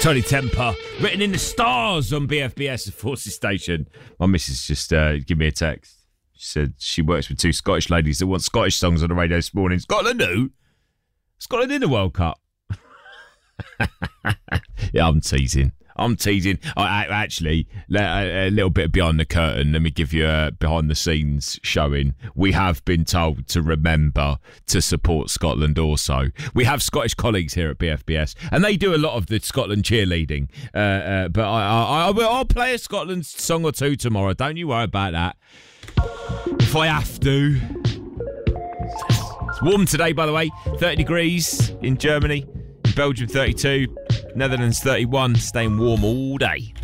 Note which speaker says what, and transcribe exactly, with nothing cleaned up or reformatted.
Speaker 1: Tony Temper, written in the stars on B F B S, the Forces Station. My missus just uh, gave me a text. She said she works with two Scottish ladies that want Scottish songs on the radio this morning. Scotland who? Scotland in the World Cup. Yeah, I'm teasing. I'm teasing. I, I, actually, a, a little bit behind the curtain. Let me give you a behind the scenes showing. We have been told to remember to support Scotland also. We have Scottish colleagues here at B F B S, and they do a lot of the Scotland cheerleading. Uh, uh, but I, I, I will, I'll play a Scotland song or two tomorrow. Don't you worry about that. If I have to. It's warm today, by the way. thirty degrees in Germany. Belgium thirty-two. Netherlands thirty-one, staying warm all day.